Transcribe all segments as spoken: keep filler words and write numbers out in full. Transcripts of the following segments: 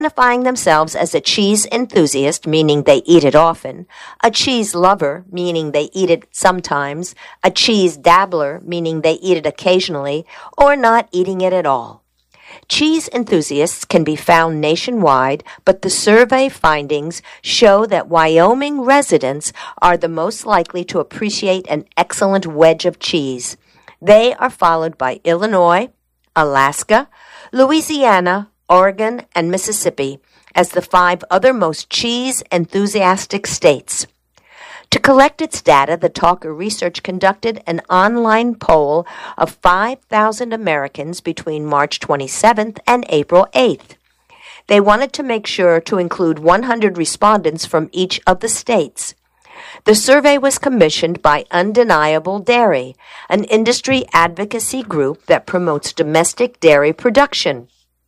identifying themselves as a cheese enthusiast, meaning they eat it often, a cheese lover, meaning they eat it sometimes, a cheese dabbler, meaning they eat it occasionally, or not eating it at all. Cheese enthusiasts can be found nationwide, but the survey findings show that Wyoming residents are the most likely to appreciate an excellent wedge of cheese. They are followed by Illinois, Alaska, Louisiana, Oregon, and Mississippi as the five other most cheese-enthusiastic states. To collect its data, the Talker Research conducted an online poll of five thousand Americans between March twenty-seventh and April eighth. They wanted to make sure to include one hundred respondents from each of the states. The survey was commissioned by Undeniable Dairy, an industry advocacy group that promotes domestic dairy production.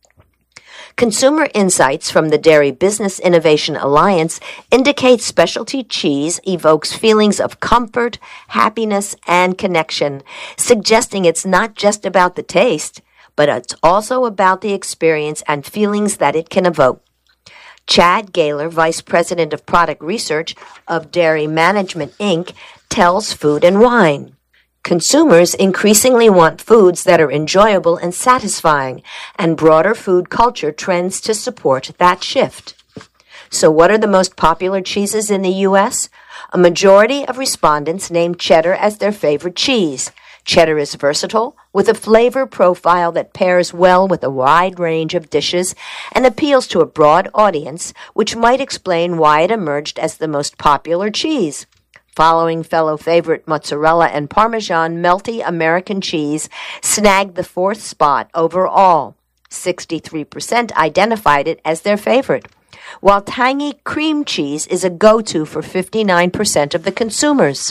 Consumer insights from the Dairy Business Innovation Alliance indicate specialty cheese evokes feelings of comfort, happiness, and connection, suggesting it's not just about the taste, but it's also about the experience and feelings that it can evoke. Chad Gaylor, Vice President of Product Research of Dairy Management, Incorporated, tells Food and Wine. Consumers increasingly want foods that are enjoyable and satisfying, and broader food culture trends to support that shift. So what are the most popular cheeses in the U S? A majority of respondents named cheddar as their favorite cheese. Cheddar is versatile, with a flavor profile that pairs well with a wide range of dishes and appeals to a broad audience, which might explain why it emerged as the most popular cheese. Following fellow favorite mozzarella and Parmesan, melty American cheese snagged the fourth spot overall. sixty-three percent identified it as their favorite, while tangy cream cheese is a go-to for fifty-nine percent of the consumers.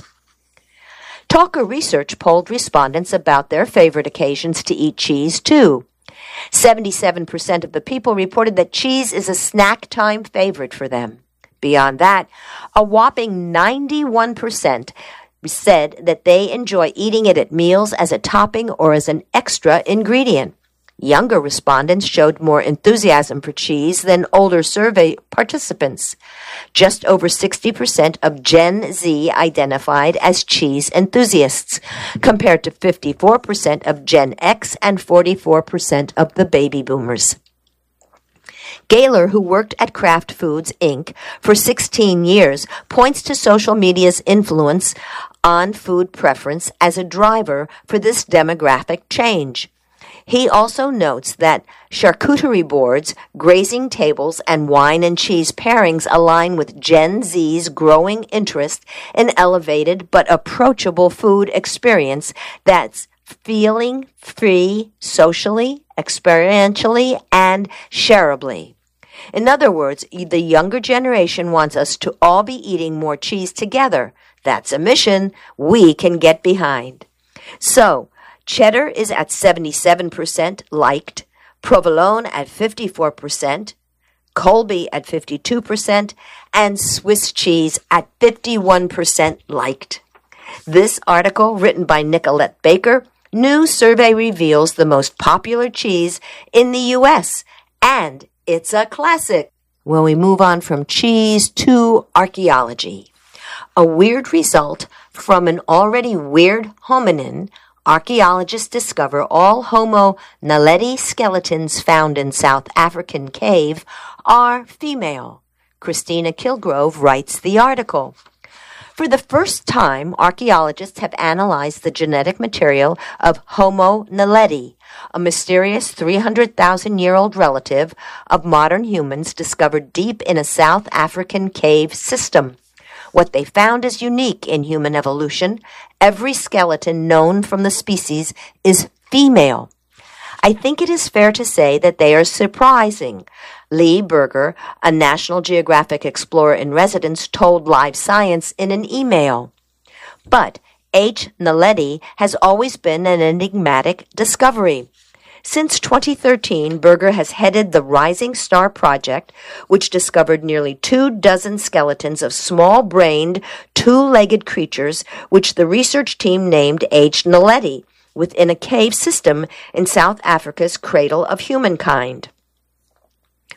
Talker Research polled respondents about their favorite occasions to eat cheese, too. seventy-seven percent of the people reported that cheese is a snack time favorite for them. Beyond that, a whopping ninety-one percent said that they enjoy eating it at meals as a topping or as an extra ingredient. Younger respondents showed more enthusiasm for cheese than older survey participants. Just over sixty percent of Gen Z identified as cheese enthusiasts, compared to fifty-four percent of Gen X and forty-four percent of the baby boomers. Gaylor, who worked at Kraft Foods, Incorporated for sixteen years, points to social media's influence on food preference as a driver for this demographic change. He also notes that charcuterie boards, grazing tables, and wine and cheese pairings align with Gen Z's growing interest in elevated but approachable food experience that's feeling free socially, experientially, and shareably. In other words, the younger generation wants us to all be eating more cheese together. That's a mission we can get behind. So, cheddar is at seventy-seven percent liked, provolone at fifty-four percent, Colby at fifty-two percent, and Swiss cheese at fifty-one percent liked. This article, written by Nicolette Baker, new survey reveals the most popular cheese in the U S, and it's a classic. When we move on from cheese to archaeology, a weird result from an already weird hominin, archaeologists discover all Homo naledi skeletons found in South African cave are female. Christina Kilgrove writes the article. For the first time, archaeologists have analyzed the genetic material of Homo naledi, a mysterious three hundred thousand year old relative of modern humans discovered deep in a South African cave system. What they found is unique in human evolution. Every skeleton known from the species is female. I think it is fair to say that they are surprising. Lee Berger, a National Geographic explorer in residence, told Live Science in an email. But H. naledi has always been an enigmatic discovery. Since twenty thirteen, Berger has headed the Rising Star Project, which discovered nearly two dozen skeletons of small-brained, two-legged creatures, which the research team named H. naledi, within a cave system in South Africa's Cradle of Humankind.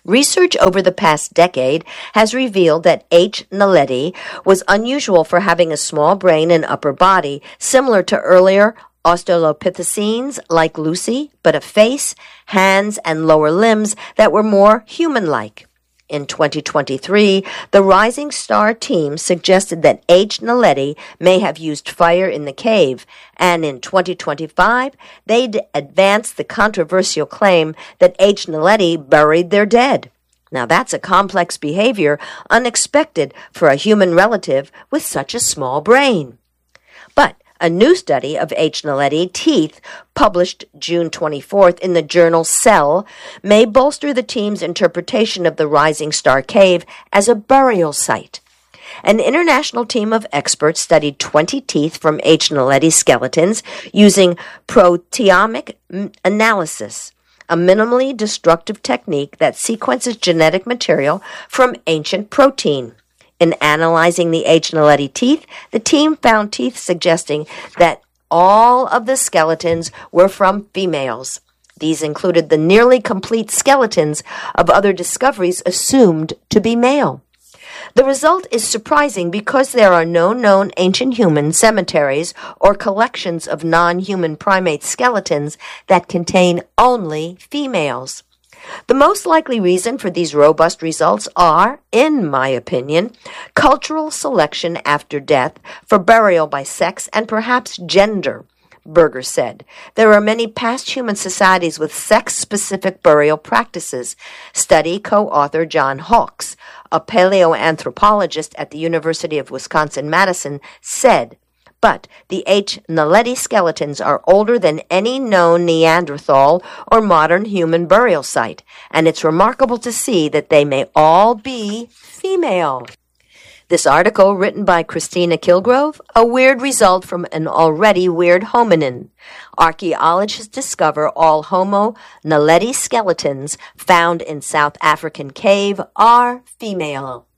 Research over the past decade has revealed that H. naledi was unusual for having a small brain and upper body, similar to earlier Australopithecines like Lucy, but a face, hands, and lower limbs that were more human-like. In twenty twenty-three, the Rising Star team suggested that H. naledi may have used fire in the cave, and in twenty twenty-five, they'd advanced the controversial claim that H. naledi buried their dead. Now that's a complex behavior unexpected for a human relative with such a small brain. But a new study of H. naledi teeth, published June twenty-fourth in the journal Cell, may bolster the team's interpretation of the Rising Star Cave as a burial site. An international team of experts studied twenty teeth from H. naledi skeletons using proteomic analysis, a minimally destructive technique that sequences genetic material from ancient protein. In analyzing the H. naledi teeth, the team found teeth suggesting that all of the skeletons were from females. These included the nearly complete skeletons of other discoveries assumed to be male. The result is surprising because there are no known ancient human cemeteries or collections of non-human primate skeletons that contain only females. The most likely reason for these robust results are, in my opinion, cultural selection after death for burial by sex and perhaps gender, Berger said. There are many past human societies with sex-specific burial practices. Study co-author John Hawkes, a paleoanthropologist at the University of Wisconsin-Madison, said, but the H. naledi skeletons are older than any known Neanderthal or modern human burial site, and it's remarkable to see that they may all be female. This article, written by Christina Kilgrove, a weird result from an already weird hominin. Archaeologists discover all Homo naledi skeletons found in South African cave are female.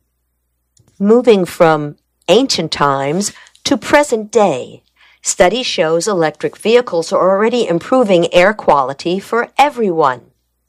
Moving from ancient times to present day, study shows electric vehicles are already improving air quality for everyone.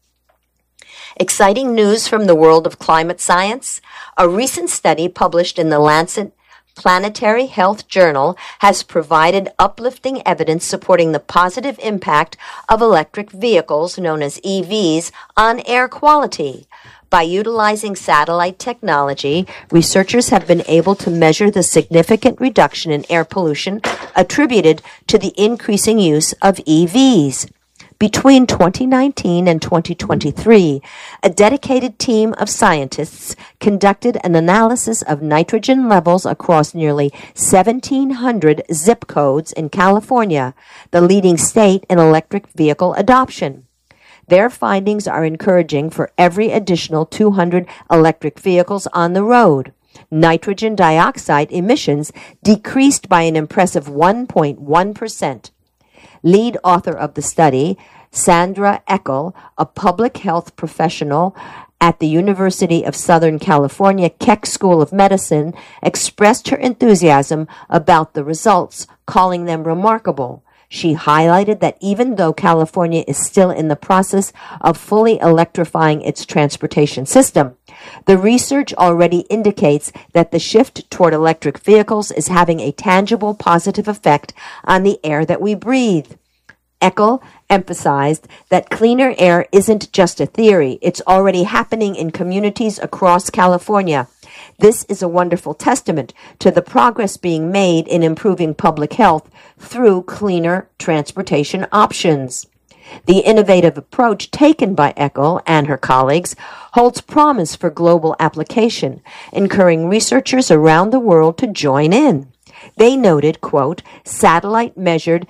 Exciting news from the world of climate science. A recent study published in the Lancet Planetary Health Journal has provided uplifting evidence supporting the positive impact of electric vehicles, known as E Vs, on air quality. By utilizing satellite technology, researchers have been able to measure the significant reduction in air pollution attributed to the increasing use of E Vs. Between twenty nineteen and twenty twenty-three, a dedicated team of scientists conducted an analysis of nitrogen levels across nearly seventeen hundred zip codes in California, the leading state in electric vehicle adoption. Their findings are encouraging for every additional two hundred electric vehicles on the road. Nitrogen dioxide emissions decreased by an impressive one point one percent. Lead author of the study, Sandra Eckel, a public health professional at the University of Southern California Keck School of Medicine, expressed her enthusiasm about the results, calling them remarkable. She highlighted that even though California is still in the process of fully electrifying its transportation system, the research already indicates that the shift toward electric vehicles is having a tangible positive effect on the air that we breathe. Eckel emphasized that cleaner air isn't just a theory, it's already happening in communities across California. This is a wonderful testament to the progress being made in improving public health through cleaner transportation options. The innovative approach taken by Eckel and her colleagues holds promise for global application, encouraging researchers around the world to join in. They noted, quote, satellite-measured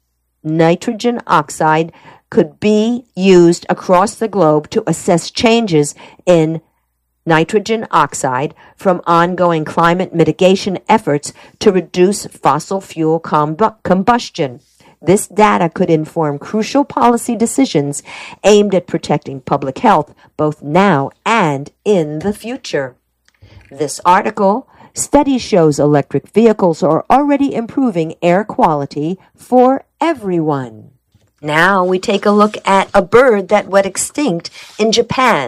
nitrogen oxide could be used across the globe to assess changes in nitrogen oxide from ongoing climate mitigation efforts to reduce fossil fuel comb- combustion. This data could inform crucial policy decisions aimed at protecting public health both now and in the future. This article, study shows electric vehicles are already improving air quality for everyone. Now we take a look at a bird that went extinct in Japan,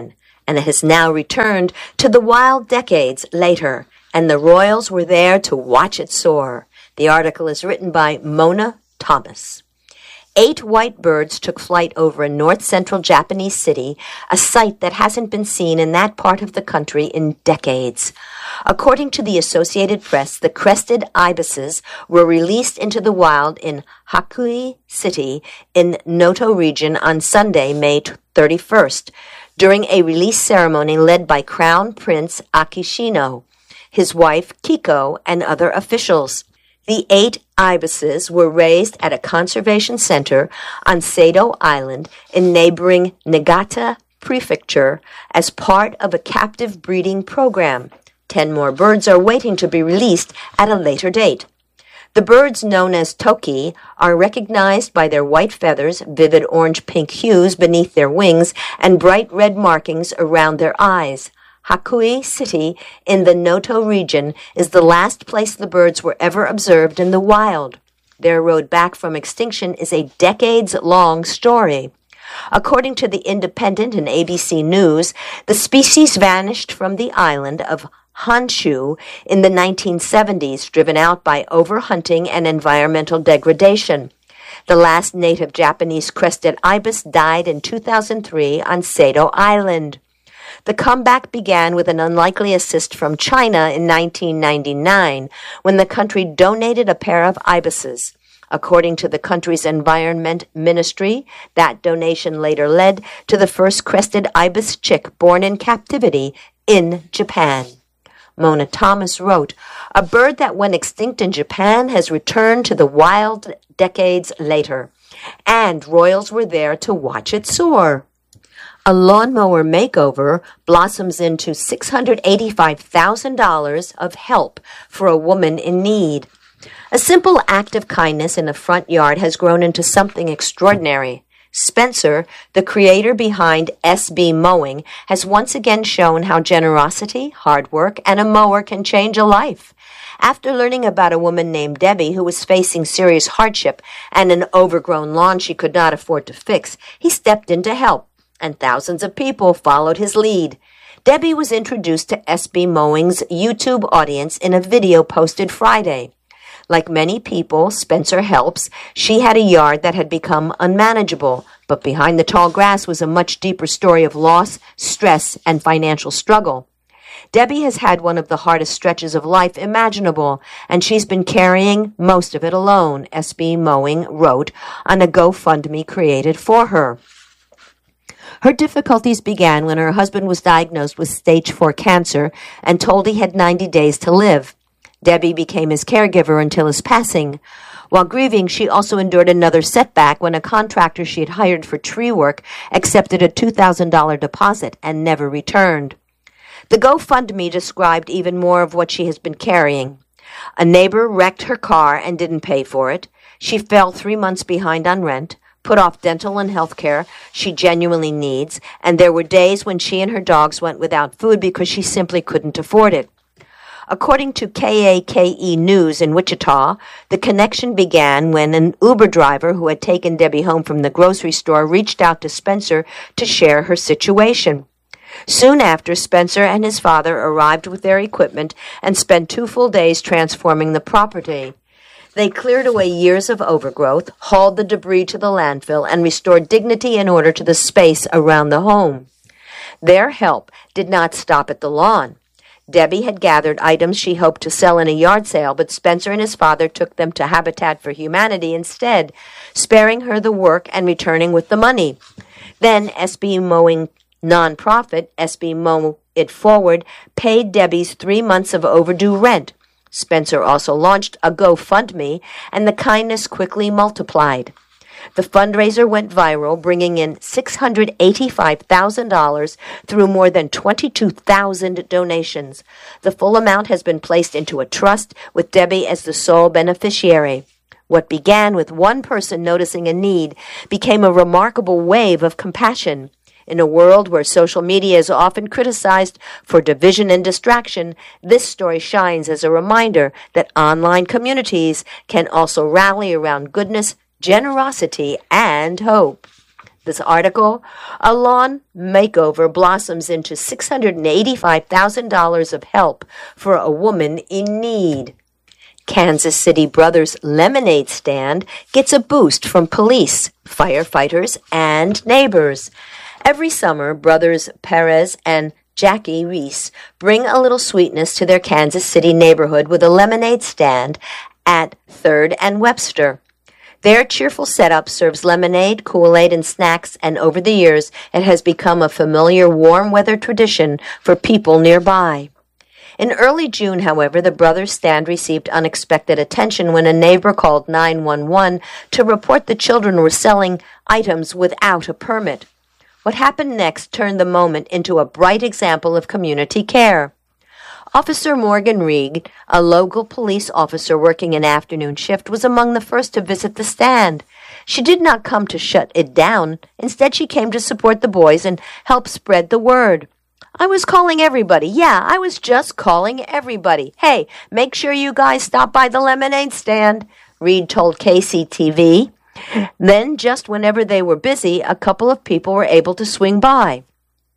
and it has now returned to the wild decades later, and the royals were there to watch it soar. The article is written by Mona Thomas. Eight white birds took flight over a north-central Japanese city, a sight that hasn't been seen in that part of the country in decades. According to the Associated Press, the crested ibises were released into the wild in Hakui City in Noto region on Sunday, May thirty-first, during a release ceremony led by Crown Prince Akishino, his wife Kiko, and other officials. The eight ibises were raised at a conservation center on Sado Island in neighboring Niigata Prefecture as part of a captive breeding program. Ten more birds are waiting to be released at a later date. The birds, known as toki, are recognized by their white feathers, vivid orange-pink hues beneath their wings, and bright red markings around their eyes. Hakui City in the Noto region is the last place the birds were ever observed in the wild. Their road back from extinction is a decades-long story. According to The Independent and A B C News, the species vanished from the island of Honshu in the nineteen seventies, driven out by overhunting and environmental degradation. The last native Japanese crested ibis died in two thousand three on Sado Island. The comeback began with an unlikely assist from China in nineteen ninety-nine, when the country donated a pair of ibises. According to the country's Environment Ministry, that donation later led to the first crested ibis chick born in captivity in Japan. Mona Thomas wrote, "A bird that went extinct in Japan has returned to the wild decades later, and royals were there to watch it soar." A lawnmower makeover blossoms into six hundred eighty-five thousand dollars of help for a woman in need. A simple act of kindness in a front yard has grown into something extraordinary. Spencer, the creator behind S B Mowing, has once again shown how generosity, hard work, and a mower can change a life. After learning about a woman named Debbie who was facing serious hardship and an overgrown lawn she could not afford to fix, he stepped in to help, and thousands of people followed his lead. Debbie was introduced to S B Mowing's YouTube audience in a video posted Friday. Like many people Spencer helps, she had a yard that had become unmanageable, but behind the tall grass was a much deeper story of loss, stress, and financial struggle. Debbie has had one of the hardest stretches of life imaginable, and she's been carrying most of it alone, S B Mowing wrote on a GoFundMe created for her. Her difficulties began when her husband was diagnosed with stage four cancer and told he had ninety days to live. Debbie became his caregiver until his passing. While grieving, she also endured another setback when a contractor she had hired for tree work accepted a two thousand dollars deposit and never returned. The GoFundMe described even more of what she has been carrying. A neighbor wrecked her car and didn't pay for it. She fell three months behind on rent, put off dental and health care she genuinely needs, and there were days when she and her dogs went without food because she simply couldn't afford it. According to K A K E News in Wichita, the connection began when an Uber driver who had taken Debbie home from the grocery store reached out to Spencer to share her situation. Soon after, Spencer and his father arrived with their equipment and spent two full days transforming the property. They cleared away years of overgrowth, hauled the debris to the landfill, and restored dignity and order to the space around the home. Their help did not stop at the lawn. Debbie had gathered items she hoped to sell in a yard sale, but Spencer and his father took them to Habitat for Humanity instead, sparing her the work and returning with the money. Then S B Mowing nonprofit, S B Mow It Forward, paid Debbie's three months of overdue rent. Spencer also launched a GoFundMe, and the kindness quickly multiplied. The fundraiser went viral, bringing in six hundred eighty-five thousand dollars through more than twenty-two thousand donations. The full amount has been placed into a trust, with Debbie as the sole beneficiary. What began with one person noticing a need became a remarkable wave of compassion. In a world where social media is often criticized for division and distraction, this story shines as a reminder that online communities can also rally around goodness, generosity, and hope. This article, a lawn makeover blossoms into six hundred eighty-five thousand dollars of help for a woman in need. Kansas City Brothers lemonade stand gets a boost from police, firefighters, and neighbors. Every summer, brothers Perez and Jackie Reese bring a little sweetness to their Kansas City neighborhood with a lemonade stand at third and Webster. Their cheerful setup serves lemonade, Kool-Aid, and snacks, and over the years, it has become a familiar warm-weather tradition for people nearby. In early June, however, the brothers' stand received unexpected attention when a neighbor called nine one one to report the children were selling items without a permit. What happened next turned the moment into a bright example of community care. Officer Morgan Reed, a local police officer working an afternoon shift, was among the first to visit the stand. She did not come to shut it down. Instead, she came to support the boys and help spread the word. I was calling everybody. Yeah, I was just calling everybody. Hey, make sure you guys stop by the lemonade stand, Reed told K C T V. Then, just whenever they were busy, a couple of people were able to swing by.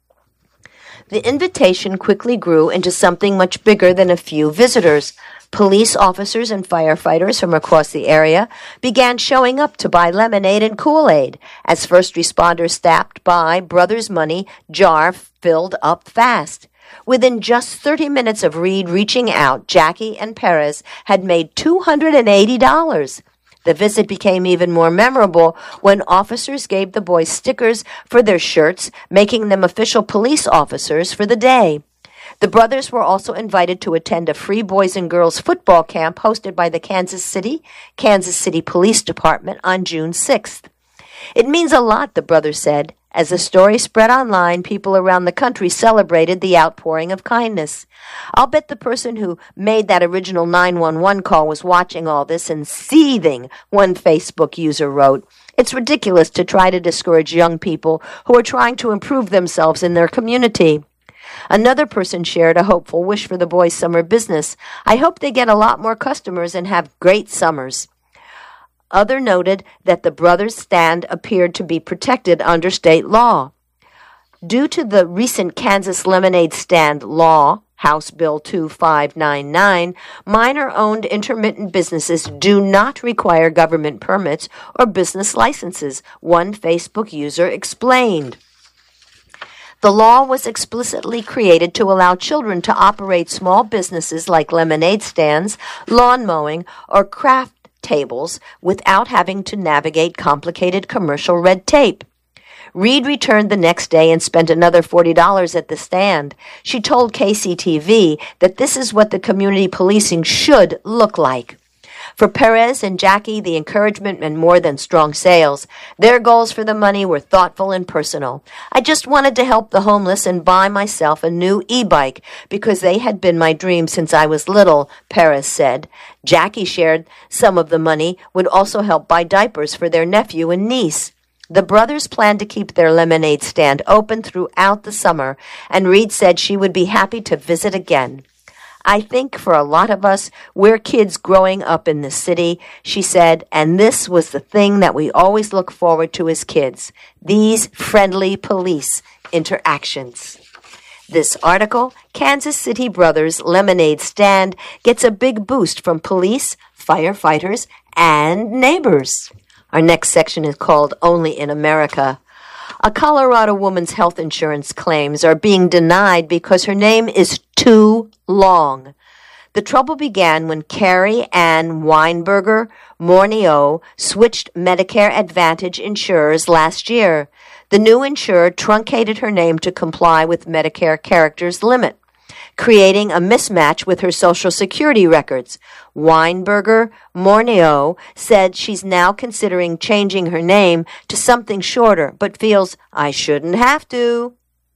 The invitation quickly grew into something much bigger than a few visitors. Police officers and firefighters from across the area began showing up to buy lemonade and Kool-Aid. As first responders stopped by, Brothers' Money jar filled up fast. Within just thirty minutes of Reed reaching out, Jackie and Perez had made two hundred eighty dollars. The visit became even more memorable when officers gave the boys stickers for their shirts, making them official police officers for the day. The brothers were also invited to attend a free boys and girls football camp hosted by the Kansas City, Kansas City Police Department on June sixth. It means a lot, the brothers said. As the story spread online, people around the country celebrated the outpouring of kindness. I'll bet the person who made that original nine one one call was watching all this and seething, one Facebook user wrote. It's ridiculous to try to discourage young people who are trying to improve themselves in their community. Another person shared a hopeful wish for the boys' summer business. I hope they get a lot more customers and have great summers. Other noted that the brothers' stand appeared to be protected under state law. Due to the recent Kansas lemonade stand law, House Bill two five nine nine, minor-owned intermittent businesses do not require government permits or business licenses, one Facebook user explained. The law was explicitly created to allow children to operate small businesses like lemonade stands, lawn mowing, or craft tables without having to navigate complicated commercial red tape. Reed returned the next day and spent another forty dollars at the stand. She told K C T V that this is what the community policing should look like. For Perez and Jackie, the encouragement meant more than strong sales. Their goals for the money were thoughtful and personal. I just wanted to help the homeless and buy myself a new e-bike because they had been my dream since I was little, Perez said. Jackie shared some of the money would also help buy diapers for their nephew and niece. The brothers planned to keep their lemonade stand open throughout the summer, and Reed said she would be happy to visit again. I think for a lot of us, we're kids growing up in the city, she said, and this was the thing that we always look forward to as kids, these friendly police interactions. This article, Kansas City Brothers Lemonade Stand, gets a big boost from police, firefighters, and neighbors. Our next section is called Only in America. A Colorado woman's health insurance claims are being denied because her name is too long. The trouble began when Carrie Ann Weinberger Morneau switched Medicare Advantage insurers last year. The new insurer truncated her name to comply with Medicare characters limit, creating a mismatch with her Social Security records. Weinberger Morneau said she's now considering changing her name to something shorter, but feels, I shouldn't have to.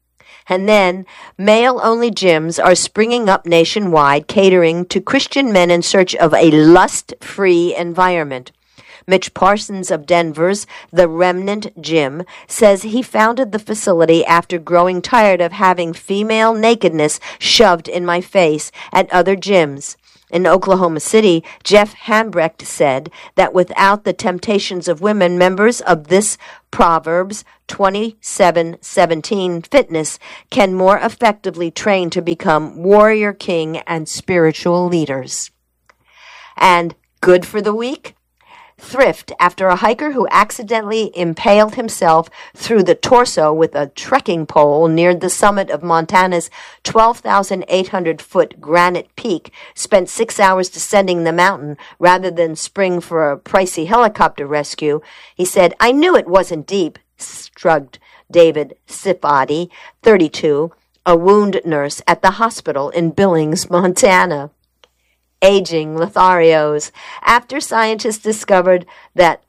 And then, male-only gyms are springing up nationwide, catering to Christian men in search of a lust-free environment. Mitch Parsons of Denver's The Remnant Gym says he founded the facility after growing tired of having female nakedness shoved in my face at other gyms. In Oklahoma City, Jeff Hambrecht said that without the temptations of women, members of this Proverbs twenty-seven seventeen fitness can more effectively train to become warrior king and spiritual leaders. And good for the week? Thrift after a hiker who accidentally impaled himself through the torso with a trekking pole near the summit of Montana's twelve thousand eight hundred foot granite peak spent six hours descending the mountain rather than spring for a pricey helicopter rescue. He said, "I knew it wasn't deep," shrugged David Sipati, thirty-two, a wound nurse at the hospital in Billings, Montana. Aging Lotharios. After scientists discovered that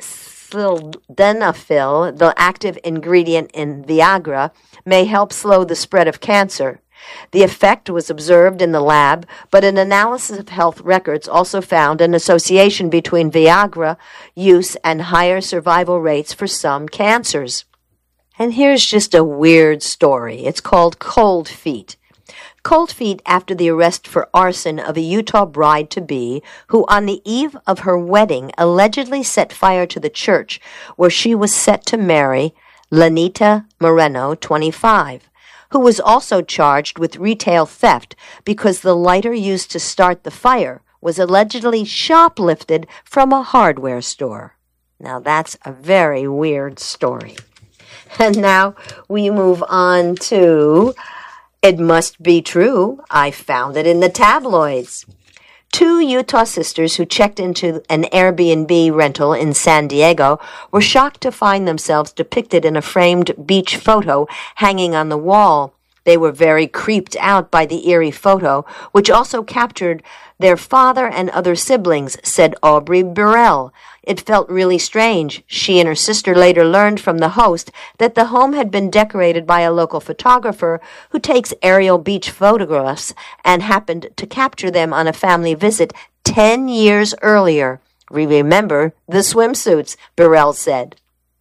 sildenafil, the active ingredient in Viagra, may help slow the spread of cancer. The effect was observed in the lab, but an analysis of health records also found an association between Viagra use and higher survival rates for some cancers. And here's just a weird story. It's called Cold Feet. Cold feet after the arrest for arson of a Utah bride-to-be who on the eve of her wedding allegedly set fire to the church where she was set to marry Lanita Moreno, twenty-five, who was also charged with retail theft because the lighter used to start the fire was allegedly shoplifted from a hardware store. Now that's a very weird story. And now we move on to... It must be true. I found it in the tabloids. Two Utah sisters who checked into an Airbnb rental in San Diego were shocked to find themselves depicted in a framed beach photo hanging on the wall. They were very creeped out by the eerie photo, which also captured their father and other siblings, said Aubrey Burrell. It felt really strange. She and her sister later learned from the host that the home had been decorated by a local photographer who takes aerial beach photographs and happened to capture them on a family visit ten years earlier. We remember the swimsuits, Burrell said.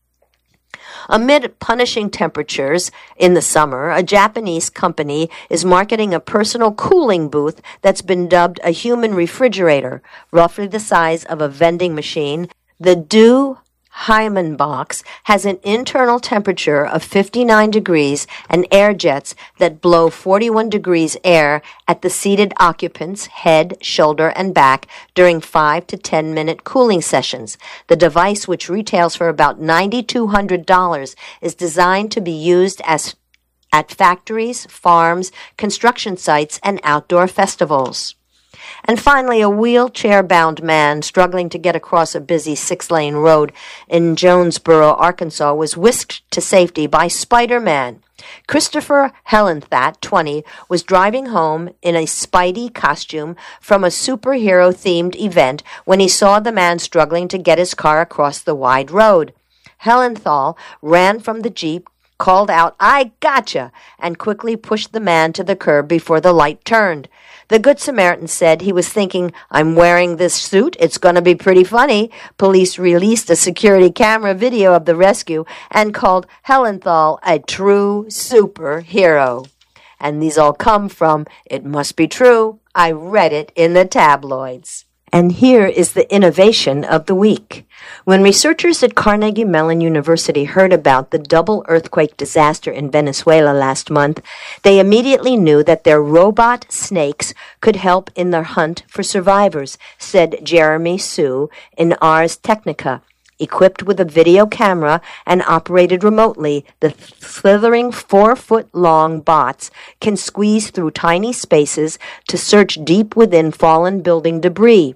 Amid punishing temperatures in the summer, a Japanese company is marketing a personal cooling booth that's been dubbed a human refrigerator, roughly the size of a vending machine. The Do Hyman box has an internal temperature of fifty-nine degrees and air jets that blow forty-one degrees air at the seated occupants' head, shoulder, and back during five to ten minute cooling sessions. The device, which retails for about nine thousand two hundred dollars, is designed to be used as at factories, farms, construction sites, and outdoor festivals. And finally, a wheelchair-bound man struggling to get across a busy six-lane road in Jonesboro, Arkansas, was whisked to safety by Spider-Man. Christopher Helenthat, twenty, was driving home in a Spidey costume from a superhero-themed event when he saw the man struggling to get his car across the wide road. Helenthal ran from the Jeep, called out, "I gotcha," and quickly pushed the man to the curb before the light turned. The Good Samaritan said he was thinking, "I'm wearing this suit. It's going to be pretty funny." Police released a security camera video of the rescue and called Helenthal a true superhero. And these all come from It Must Be True. I read it in the tabloids. And here is the innovation of the week. When researchers at Carnegie Mellon University heard about the double earthquake disaster in Venezuela last month, they immediately knew that their robot snakes could help in their hunt for survivors, said Jeremy Sue in Ars Technica. Equipped with a video camera and operated remotely, the slithering four-foot-long bots can squeeze through tiny spaces to search deep within fallen building debris.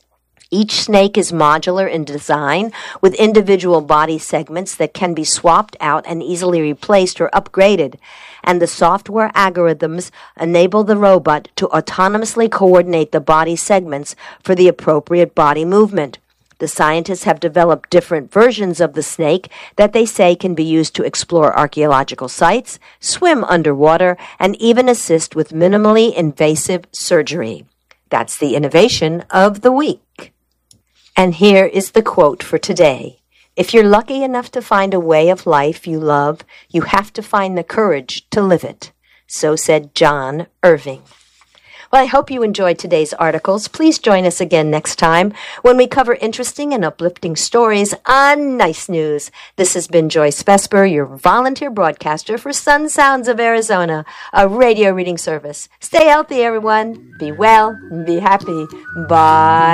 Each snake is modular in design, with individual body segments that can be swapped out and easily replaced or upgraded, and the software algorithms enable the robot to autonomously coordinate the body segments for the appropriate body movement. The scientists have developed different versions of the snake that they say can be used to explore archaeological sites, swim underwater, and even assist with minimally invasive surgery. That's the innovation of the week. And here is the quote for today. If you're lucky enough to find a way of life you love, you have to find the courage to live it. So said John Irving. Well, I hope you enjoyed today's articles. Please join us again next time when we cover interesting and uplifting stories on Nice News. This has been Joyce Vesper, your volunteer broadcaster for Sun Sounds of Arizona, a radio reading service. Stay healthy, everyone. Be well and be happy. Bye.